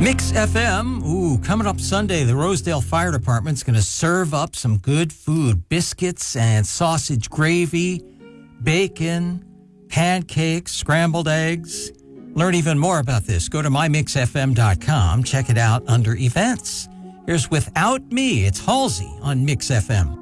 Mix FM. Ooh, coming up Sunday, the Rosedale Fire Department's going to serve up some good food. Biscuits and sausage gravy, bacon, pancakes, scrambled eggs. Learn even more about this. Go to mymixfm.com. Check it out under events. Here's Without Me. It's Halsey on Mix FM.